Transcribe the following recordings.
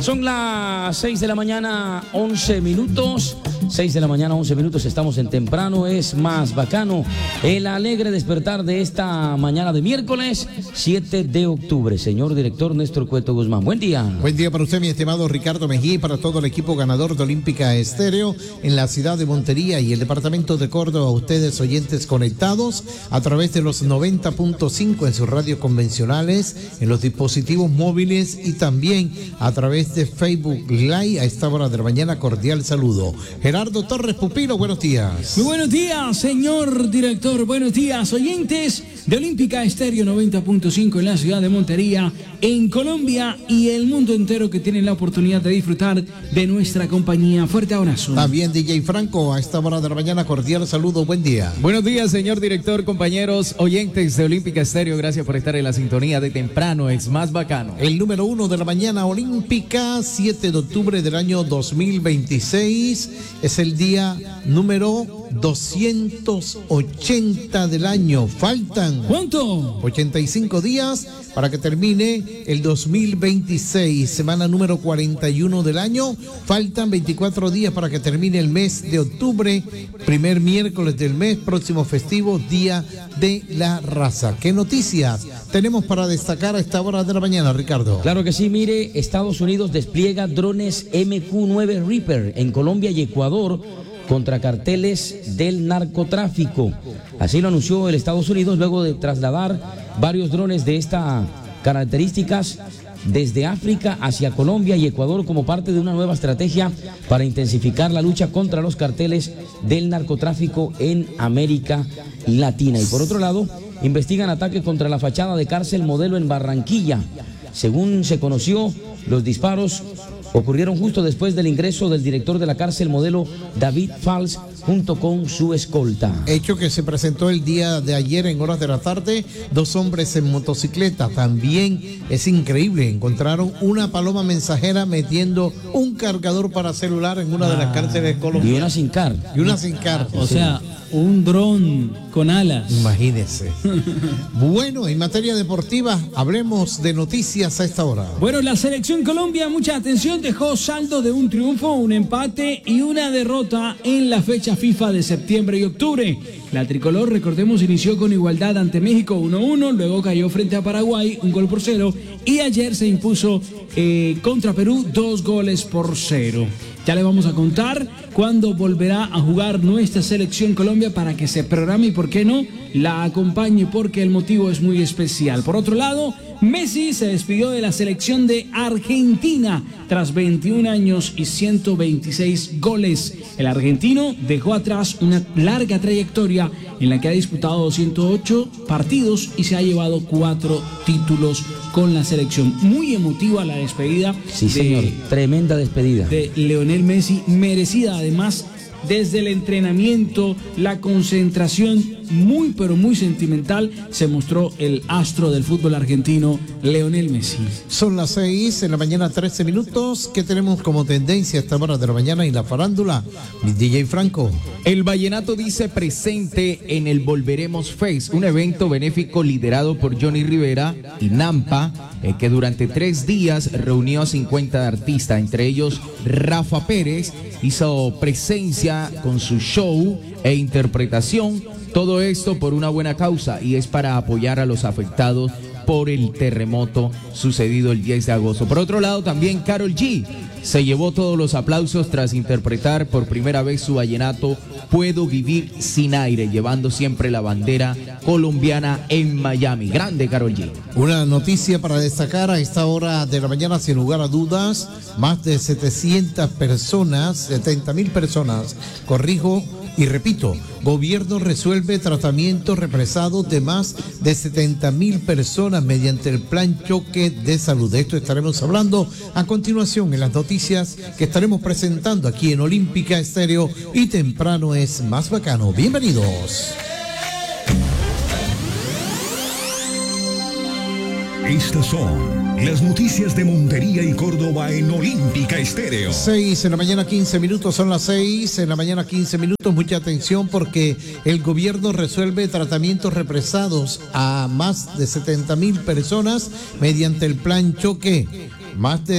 Son las 6 de la mañana, 11 minutos. 6 de la mañana, 11 minutos. Estamos en Temprano es Más Bacano. El alegre despertar de esta mañana de miércoles 7 de octubre. Señor director Néstor Cueto Guzmán, buen día. Buen día para usted, mi estimado Ricardo Mejía, y para todo el equipo ganador de Olímpica Estéreo en la ciudad de Montería y el departamento de Córdoba. Ustedes, oyentes conectados a través de los 90.5 en sus radios convencionales, en los dispositivos móviles y también a través de Facebook Live. A esta hora de la mañana, cordial saludo. Gerardo Torres Pupilo, buenos días. Muy buenos días, señor director. Buenos días, oyentes de Olímpica Estéreo 90.5 en la ciudad de Montería, en Colombia y el mundo entero que tienen la oportunidad de disfrutar de nuestra compañía. Fuerte abrazo. También DJ Franco, a esta hora de la mañana, cordial saludo, buen día. Buenos días, señor director, compañeros, oyentes de Olímpica Estéreo. Gracias por estar en la sintonía de Temprano es Más Bacano. El número 1 de la mañana olímpica, 7 de octubre del año 2026, es el día número 280 del año. Faltan ¿cuánto? 85 días para que termine el 2026, semana número 41 del año. Faltan 24 días para que termine el mes de octubre, primer miércoles del mes, próximo festivo, Día de la Raza. ¿Qué noticias tenemos para destacar a esta hora de la mañana, Ricardo? Claro que sí, mire, Estados Unidos despliega drones MQ-9 Reaper en Colombia y Ecuador contra carteles del narcotráfico. Así lo anunció el Estados Unidos luego de trasladar varios drones de estas características desde África hacia Colombia y Ecuador como parte de una nueva estrategia para intensificar la lucha contra los carteles del narcotráfico en América Latina. Y por otro lado, investigan ataque contra la fachada de cárcel Modelo en Barranquilla. Según se conoció, los disparos ocurrieron justo después del ingreso del director de la cárcel Modelo, David Fals, junto con su escolta. Hecho que se presentó el día de ayer en horas de la tarde, dos hombres en motocicleta. También es increíble, encontraron una paloma mensajera metiendo un cargador para celular en una de las cárceles colombianas. Y una sin car. Y una sin car. O sea, un dron con alas. Imagínense. Bueno, en materia deportiva, hablemos de noticias a esta hora. Bueno, la selección Colombia, mucha atención, dejó saldo de un triunfo, un empate y una derrota en la fecha FIFA de septiembre y octubre. La tricolor, recordemos, inició con igualdad ante México 1-1, luego cayó frente a Paraguay 1-0 y ayer se impuso contra Perú 2-0. Ya le vamos a contar cuándo volverá a jugar nuestra selección Colombia para que se programe y, por qué no, la acompañe, porque el motivo es muy especial. Por otro lado, Messi se despidió de la selección de Argentina tras 21 años y 126 goles. El argentino dejó atrás una larga trayectoria en la que ha disputado 208 partidos y se ha llevado 4 títulos con la selección. Muy emotiva la despedida. Sí, señor, tremenda despedida de Lionel Messi, merecida además. Desde el entrenamiento, la concentración, muy pero muy sentimental, se mostró el astro del fútbol argentino, Lionel Messi. Son las 6 de la mañana, 13 minutos. ¿Qué tenemos como tendencia a esta hora de la mañana y la farándula? Mi DJ Franco. El vallenato dice presente en el Volveremos Fest, un evento benéfico liderado por Johnny Rivera y Nampa, que durante 3 días reunió a 50 artistas, entre ellos Rafa Pérez, hizo presencia con su show e interpretación. Todo esto por una buena causa y es para apoyar a los afectados por el terremoto sucedido el 10 de agosto. Por otro lado, también Karol G se llevó todos los aplausos tras interpretar por primera vez su vallenato Puedo Vivir Sin Aire, llevando siempre la bandera colombiana en Miami. Grande Karol G. Una noticia para destacar a esta hora de la mañana, sin lugar a dudas, más de 700 personas, 70.000 personas, corrijo, y repito, gobierno resuelve tratamientos represados de más de 70.000 personas mediante el plan choque de salud. De esto estaremos hablando a continuación en las noticias que estaremos presentando aquí en Olímpica Estéreo y Temprano es Más Bacano. Bienvenidos. Estas son las noticias de Montería y Córdoba en Olímpica Estéreo. 6 de la mañana, 15 minutos, son las 6 de la mañana, 15 minutos. Mucha atención porque el gobierno resuelve tratamientos represados a más de 70.000 personas mediante el plan choque más de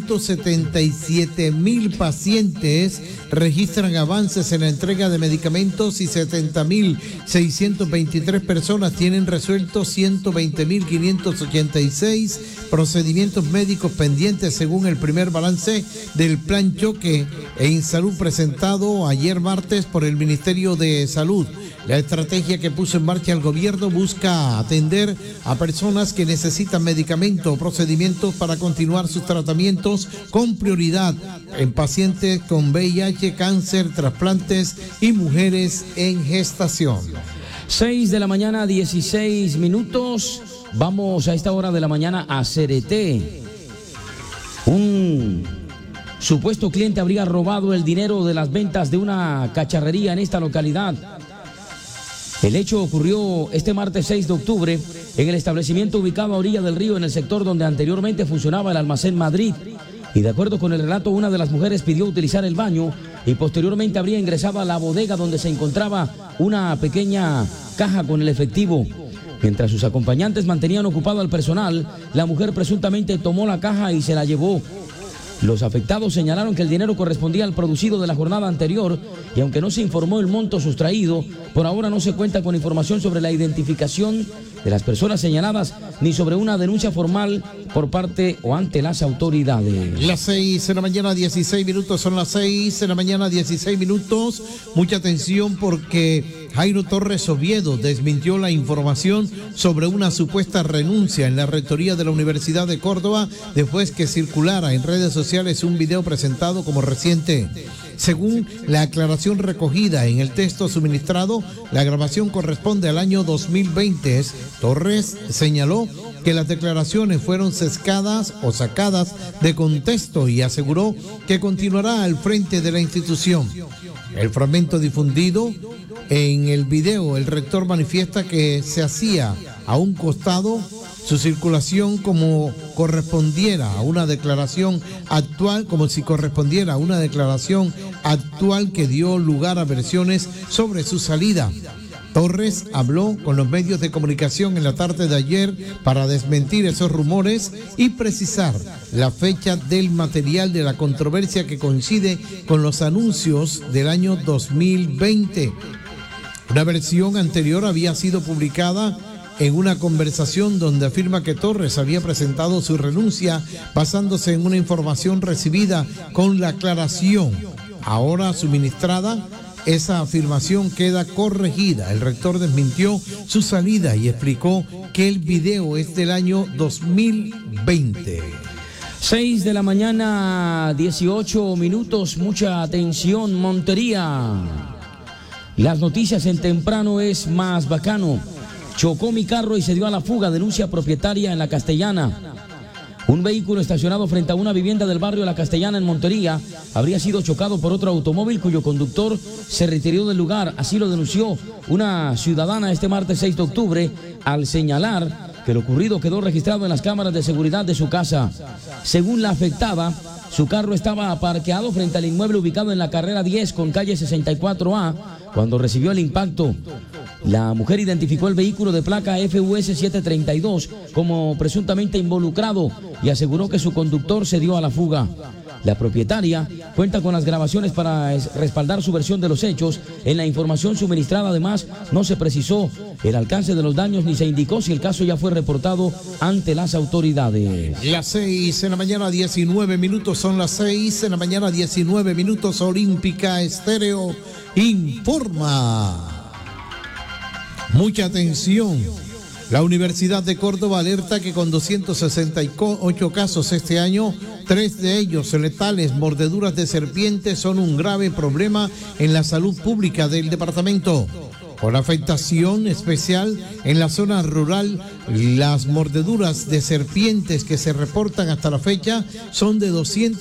177.000 pacientes registran avances en la entrega de medicamentos y 70.623 personas tienen resueltos 120.586 procedimientos médicos pendientes según el primer balance del Plan Choque en Salud presentado ayer martes por el Ministerio de Salud. La estrategia que puso en marcha el gobierno busca atender a personas que necesitan medicamentos o procedimientos para continuar sus tratamientos con prioridad en pacientes con VIH, cáncer, trasplantes y mujeres en gestación. 6 de la mañana, 16 minutos. Vamos a esta hora de la mañana a Cereté. Un supuesto cliente habría robado el dinero de las ventas de una cacharrería en esta localidad. El hecho ocurrió este martes 6 de octubre en el establecimiento ubicado a orilla del río en el sector donde anteriormente funcionaba el Almacén Madrid. Y de acuerdo con el relato, una de las mujeres pidió utilizar el baño y posteriormente habría ingresado a la bodega donde se encontraba una pequeña caja con el efectivo. Mientras sus acompañantes mantenían ocupado al personal, la mujer presuntamente tomó la caja y se la llevó. Los afectados señalaron que el dinero correspondía al producido de la jornada anterior y aunque no se informó el monto sustraído, por ahora no se cuenta con información sobre la identificación de las personas señaladas ni sobre una denuncia formal por parte o ante las autoridades. Las 6 de la mañana, 16 minutos, son las 6 de la mañana, 16 minutos. Mucha atención porque Jairo Torres Oviedo desmintió la información sobre una supuesta renuncia en la rectoría de la Universidad de Córdoba después que circulara en redes sociales un video presentado como reciente. Según la aclaración recogida en el texto suministrado, la grabación corresponde al año 2020. Torres señaló que las declaraciones fueron sesgadas o sacadas de contexto y aseguró que continuará al frente de la institución. El fragmento difundido en el video, el rector manifiesta que se hacía a un costado su circulación como correspondiera a una declaración actual, como si correspondiera a una declaración actual que dio lugar a versiones sobre su salida. Torres habló con los medios de comunicación en la tarde de ayer para desmentir esos rumores y precisar la fecha del material de la controversia que coincide con los anuncios del año 2020. Una versión anterior había sido publicada en una conversación donde afirma que Torres había presentado su renuncia basándose en una información recibida con la aclaración ahora suministrada. Esa afirmación queda corregida. El rector desmintió su salida y explicó que el video es del año 2020. 6 de la mañana, 18 minutos. Mucha atención, Montería. Las noticias en temprano es más bacano. Chocó mi carro y se dio a la fuga, denuncia propietaria en La Castellana. Un vehículo estacionado frente a una vivienda del barrio La Castellana en Montería habría sido chocado por otro automóvil cuyo conductor se retiró del lugar. Así lo denunció una ciudadana este martes 6 de octubre al señalar que lo ocurrido quedó registrado en las cámaras de seguridad de su casa. Según la afectada, su carro estaba parqueado frente al inmueble ubicado en la carrera 10 con calle 64A cuando recibió el impacto. La mujer identificó el vehículo de placa FUS 732 como presuntamente involucrado y aseguró que su conductor se dio a la fuga. La propietaria cuenta con las grabaciones para respaldar su versión de los hechos. En la información suministrada, además, no se precisó el alcance de los daños ni se indicó si el caso ya fue reportado ante las autoridades. Las 6 de la mañana, 19 minutos, son las 6 de la mañana, 19 minutos. Olímpica Estéreo informa. Mucha atención. La Universidad de Córdoba alerta que con 268 casos este año, 3 de ellos letales, mordeduras de serpientes, son un grave problema en la salud pública del departamento. Con afectación especial en la zona rural, las mordeduras de serpientes que se reportan hasta la fecha son de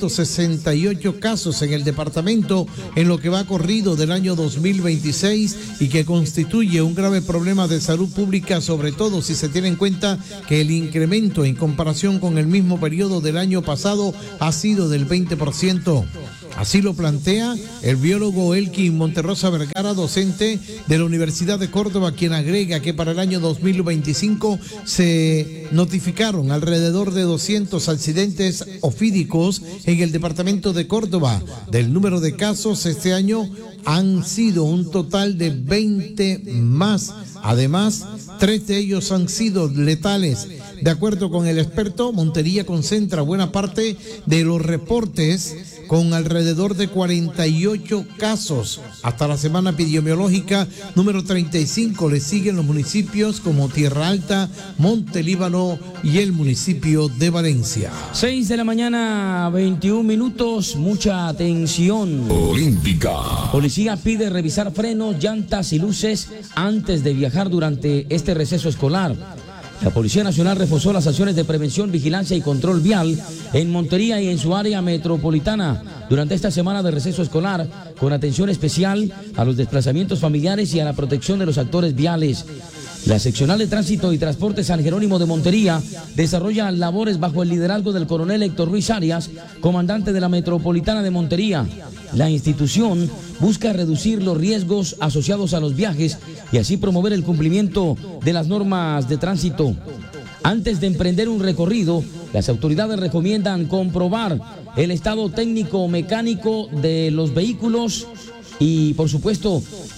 268 casos en el departamento en lo que va corrido del año 2026 y que constituye un grave problema de salud pública, sobre todo si se tiene en cuenta que el incremento en comparación con el mismo periodo del año pasado ha sido del 20%. Así lo plantea el biólogo Elkin Monterrosa Vergara, docente de la Universidad de Córdoba, quien agrega que para el año 2025 se notificaron alrededor de 200 accidentes ofídicos en el departamento de Córdoba. Del número de casos este año han sido un total de 20 más. Además, 3 de ellos han sido letales. De acuerdo con el experto, Montería concentra buena parte de los reportes con alrededor de 48 casos. Hasta la semana epidemiológica número 35 le siguen los municipios como Tierra Alta, Montelíbano y el municipio de Valencia. 6 de la mañana, 21 minutos, mucha atención. Olímpica. Policía pide revisar frenos, llantas y luces antes de viajar durante este receso escolar. La Policía Nacional reforzó las acciones de prevención, vigilancia y control vial en Montería y en su área metropolitana durante esta semana de receso escolar, con atención especial a los desplazamientos familiares y a la protección de los actores viales. La Seccional de Tránsito y Transporte San Jerónimo de Montería desarrolla labores bajo el liderazgo del coronel Héctor Ruiz Arias, comandante de la Metropolitana de Montería. La institución busca reducir los riesgos asociados a los viajes y así promover el cumplimiento de las normas de tránsito. Antes de emprender un recorrido, las autoridades recomiendan comprobar el estado técnico mecánico de los vehículos y, por supuesto,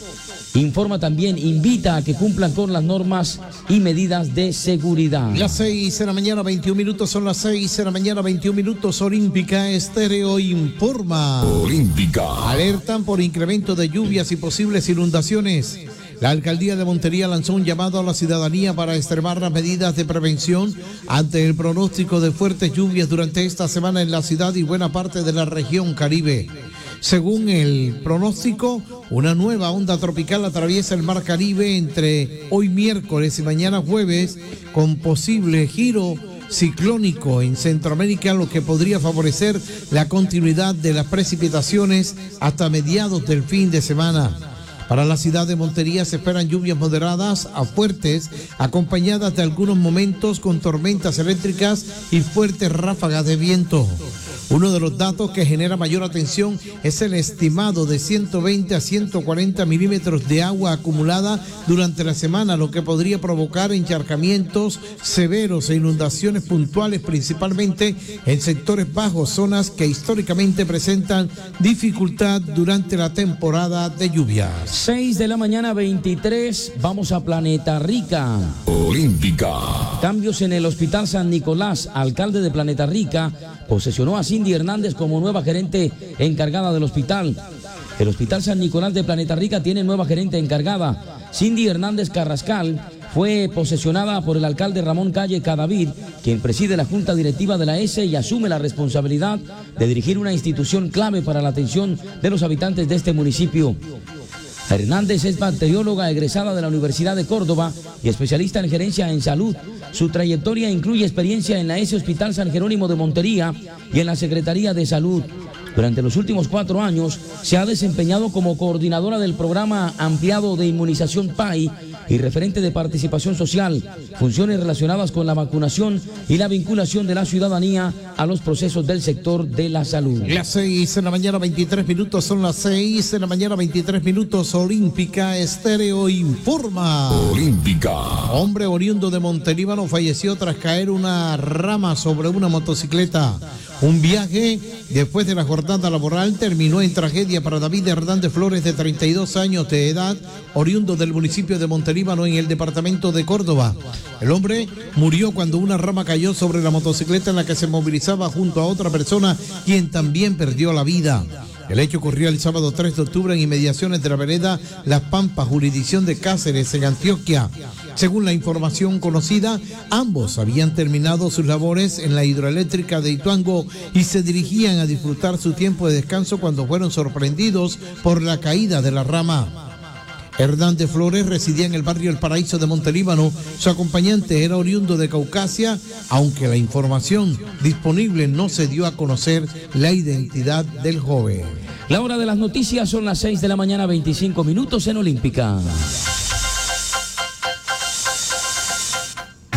invita a que cumplan con las normas y medidas de seguridad. Las 6 de la mañana, 21 minutos, son las 6 de la mañana, 21 minutos. Olímpica Estéreo informa. Olímpica. Alertan por incremento de lluvias y posibles inundaciones. La alcaldía de Montería lanzó un llamado a la ciudadanía para extremar las medidas de prevención ante el pronóstico de fuertes lluvias durante esta semana en la ciudad y buena parte de la región Caribe. Según el pronóstico, una nueva onda tropical atraviesa el mar Caribe entre hoy miércoles y mañana jueves, con posible giro ciclónico en Centroamérica, lo que podría favorecer la continuidad de las precipitaciones hasta mediados del fin de semana. Para la ciudad de Montería se esperan lluvias moderadas a fuertes, acompañadas de algunos momentos con tormentas eléctricas y fuertes ráfagas de viento. Uno de los datos que genera mayor atención es el estimado de 120 a 140 milímetros de agua acumulada durante la semana, lo que podría provocar encharcamientos severos e inundaciones puntuales, principalmente en sectores bajos, zonas que históricamente presentan dificultad durante la temporada de lluvias. 6 de la mañana, 23, vamos a Planeta Rica. Olímpica. Cambios en el Hospital San Nicolás. Alcalde de Planeta Rica posesionó a Cindy Hernández como nueva gerente encargada del hospital. El Hospital San Nicolás de Planeta Rica tiene nueva gerente encargada. Cindy Hernández Carrascal fue posesionada por el alcalde Ramón Calle Cadavid, quien preside la junta directiva de la ESE y asume la responsabilidad de dirigir una institución clave para la atención de los habitantes de este municipio. Hernández es bacterióloga egresada de la Universidad de Córdoba y especialista en gerencia en salud. Su trayectoria incluye experiencia en la ESE Hospital San Jerónimo de Montería y en la Secretaría de Salud. Durante los últimos 4 años se ha desempeñado como coordinadora del programa ampliado de inmunización PAI y referente de participación social, funciones relacionadas con la vacunación y la vinculación de la ciudadanía a los procesos del sector de la salud. Las 6 de la mañana, 23 minutos, son las 6 de la mañana, 23 minutos. Olímpica Estéreo informa. Olímpica. Hombre oriundo de Montelíbano falleció tras caer una rama sobre una motocicleta. Un viaje después de la jornada laboral terminó en tragedia para David Hernández Flores, de 32 años de edad, oriundo del municipio de Montelíbano en el departamento de Córdoba. El hombre murió cuando una rama cayó sobre la motocicleta en la que se movilizaba junto a otra persona, quien también perdió la vida. El hecho ocurrió el sábado 3 de octubre en inmediaciones de la vereda Las Pampas, jurisdicción de Cáceres, en Antioquia. Según la información conocida, ambos habían terminado sus labores en la hidroeléctrica de Ituango y se dirigían a disfrutar su tiempo de descanso cuando fueron sorprendidos por la caída de la rama. Hernández Flores residía en el barrio El Paraíso de Montelíbano. Su acompañante era oriundo de Caucasia, aunque la información disponible no se dio a conocer la identidad del joven. La hora de las noticias son las 6 de la mañana, 25 minutos en Olímpica.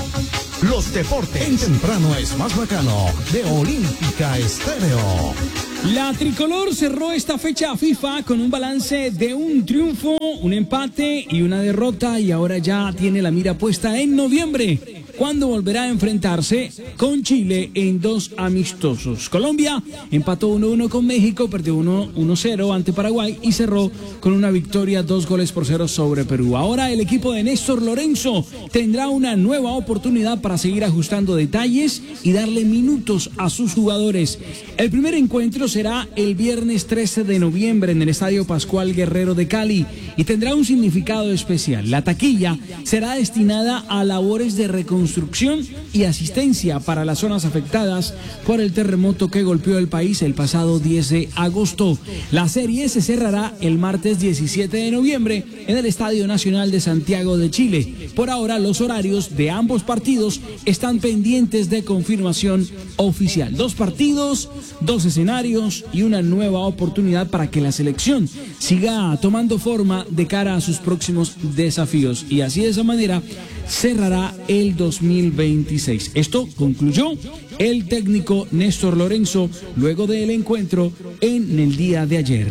Los deportes en temprano es más bacano de Olímpica Estéreo. La tricolor cerró esta fecha FIFA con un balance de un triunfo, un empate y una derrota, y ahora ya tiene la mira puesta en noviembre, cuando volverá a enfrentarse con Chile en 2 amistosos. Colombia empató 1-1 con México, perdió 1-0 ante Paraguay y cerró con una victoria 2-0 sobre Perú. Ahora el equipo de Néstor Lorenzo tendrá una nueva oportunidad para seguir ajustando detalles y darle minutos a sus jugadores. El primer encuentro será el viernes 13 de noviembre en el Estadio Pascual Guerrero de Cali y tendrá un significado especial. La taquilla será destinada a labores de reconstrucción y asistencia para las zonas afectadas por el terremoto que golpeó el país el pasado 10 de agosto. La serie se cerrará el martes 17 de noviembre en el Estadio Nacional de Santiago de Chile. Por ahora, los horarios de ambos partidos están pendientes de confirmación oficial. 2 partidos, 2 escenarios y una nueva oportunidad para que la selección siga tomando forma de cara a sus próximos desafíos. Y así, de esa manera, cerrará el 2026. Esto concluyó el técnico Néstor Lorenzo luego del encuentro en el día de ayer.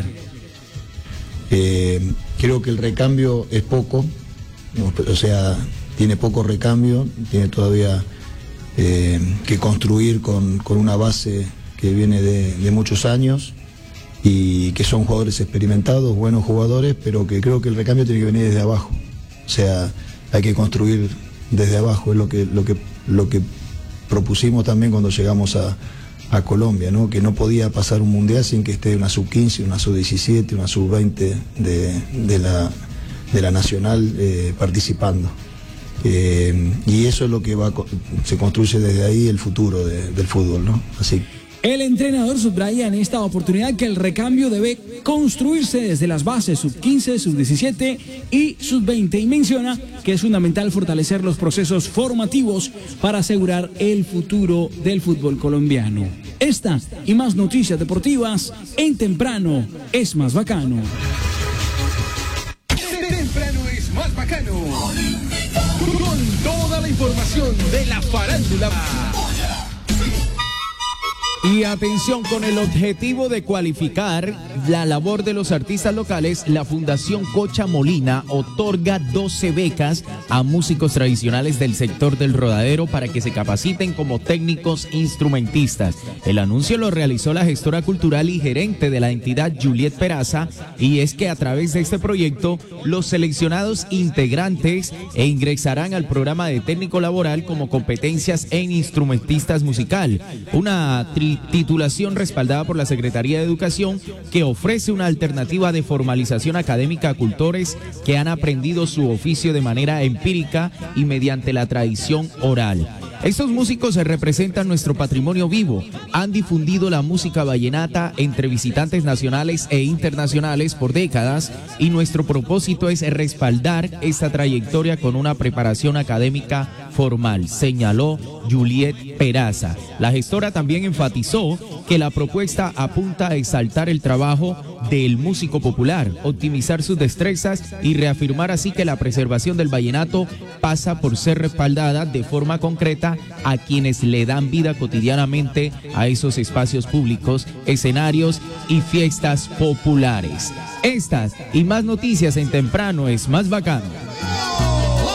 Creo que el recambio es poco, o sea, tiene poco recambio, tiene todavía que construir con una base que viene de muchos años y que son jugadores experimentados, buenos jugadores, pero que creo que el recambio tiene que venir desde abajo. O sea, hay que construir desde abajo, es lo que propusimos también cuando llegamos a Colombia, ¿no? Que no podía pasar un mundial sin que esté una sub-15, una sub-17, una sub-20 de la nacional participando. Y eso es lo que se construye desde ahí el futuro del fútbol, ¿no? Así. El entrenador subraya en esta oportunidad que el recambio debe construirse desde las bases sub-15, sub-17 y sub-20 y menciona que es fundamental fortalecer los procesos formativos para asegurar el futuro del fútbol colombiano. Esta y más noticias deportivas en Temprano es más bacano. Temprano es más bacano. Con toda la información de la farándula. Y atención, con el objetivo de cualificar la labor de los artistas locales, la Fundación Cocha Molina otorga 12 becas a músicos tradicionales del sector del Rodadero para que se capaciten como técnicos instrumentistas. El anuncio lo realizó la gestora cultural y gerente de la entidad, Juliet Peraza, y es que a través de este proyecto, los seleccionados integrantes ingresarán al programa de técnico laboral como competencias en instrumentistas musical, una titulación respaldada por la Secretaría de Educación que ofrece una alternativa de formalización académica a cultores que han aprendido su oficio de manera empírica y mediante la tradición oral. Estos músicos representan nuestro patrimonio vivo, han difundido la música vallenata entre visitantes nacionales e internacionales por décadas y nuestro propósito es respaldar esta trayectoria con una preparación académica formal, señaló Juliet Peraza. La gestora también enfatizó que la propuesta apunta a exaltar el trabajo del músico popular, optimizar sus destrezas y reafirmar así que la preservación del vallenato pasa por ser respaldada de forma concreta a quienes le dan vida cotidianamente a esos espacios públicos, escenarios y fiestas populares. Estas y más noticias en Temprano es más bacano.